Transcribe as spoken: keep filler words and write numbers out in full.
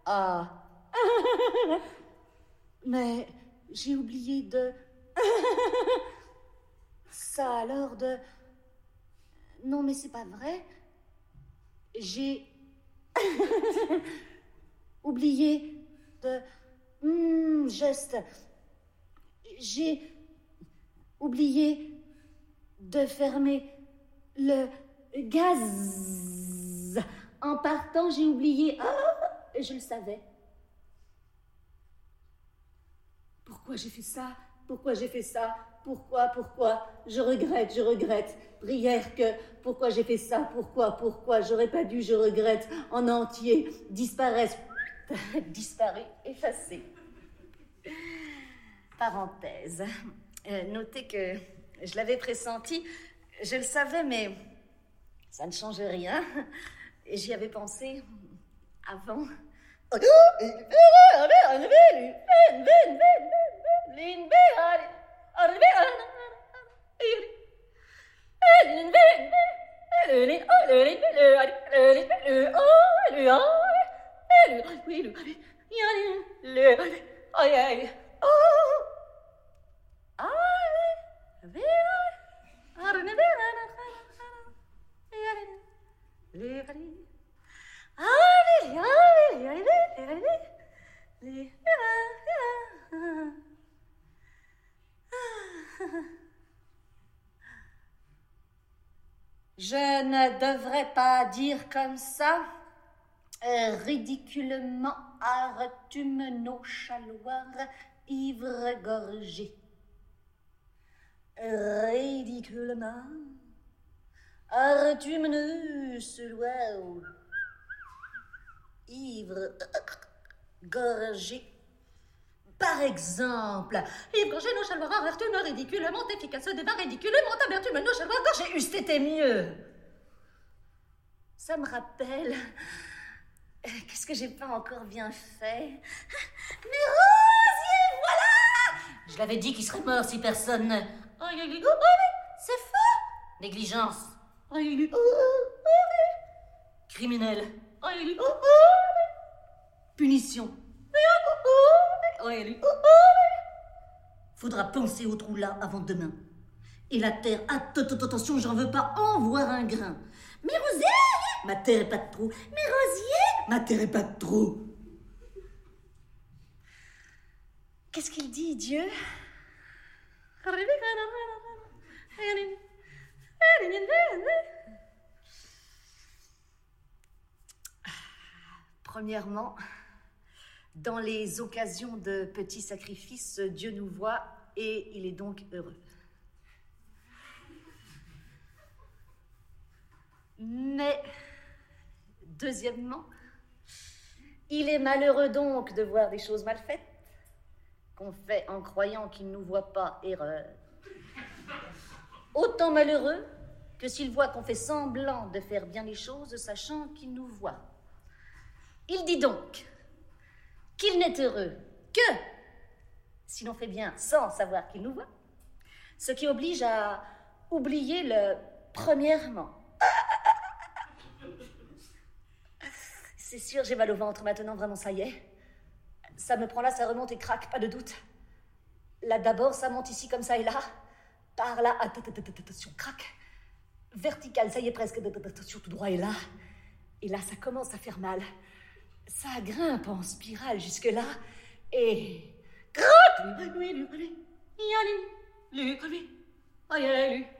Ah. Mais j'ai oublié de... Ça alors de... Non, mais c'est pas vrai. J'ai... oublié de... Mmh, juste... J'ai oublié de fermer le gaz. En partant, j'ai oublié... Ah, je le savais. Pourquoi j'ai fait ça? Pourquoi j'ai fait ça? Pourquoi? Pourquoi? Je regrette, je regrette. Prière que... Pourquoi j'ai fait ça? Pourquoi? Pourquoi? J'aurais pas dû, je regrette. En entier. Disparaissent. Disparu, effacé. Parenthèse. Euh, notez que je l'avais pressenti. Je le savais, mais ça ne change rien. Et j'y avais pensé avant. Je ne devrais pas dire comme ça, euh, ridiculement, artume nos chaloirs, ivre-gorgés. Ridiculement, artume nos chaloirs, ivre-gorgés. Par exemple, ivre-gorgés, nos chaloirs, artume ridiculement, efficace, débat ridiculement, amertume, nos chaloirs, gorgés. Eussent été mieux. Ça me rappelle... Qu'est-ce que j'ai pas encore bien fait? Mais Rosier, voilà! Je l'avais dit qu'il serait mort si personne... Oh, c'est faux! Négligence. Criminel. Punition. Faudra penser au trou là avant demain. Et la terre, attention, j'en veux pas en voir un grain. Mais Rosier! Ma terre est pas de trou. Mais Rosier! Ma terre est pas de trou. Qu'est-ce qu'il dit, Dieu? Premièrement, dans les occasions de petits sacrifices, Dieu nous voit et il est donc heureux. Mais, deuxièmement, il est malheureux donc de voir des choses mal faites, qu'on fait en croyant qu'il ne nous voit pas, erreur. Autant malheureux que s'il voit qu'on fait semblant de faire bien les choses, sachant qu'il nous voit. Il dit donc qu'il n'est heureux que si l'on fait bien sans savoir qu'il nous voit, ce qui oblige à oublier le premièrement. C'est sûr, j'ai mal au ventre maintenant, vraiment, ça y est. Ça me prend là, ça remonte et craque, pas de doute. Là, d'abord, ça monte ici, comme ça, et là. Par là, attention, craque. Vertical, ça y est, presque, attention, tout droit, et là. Et là, ça commence à faire mal. Ça grimpe en spirale jusque-là, et... Craque!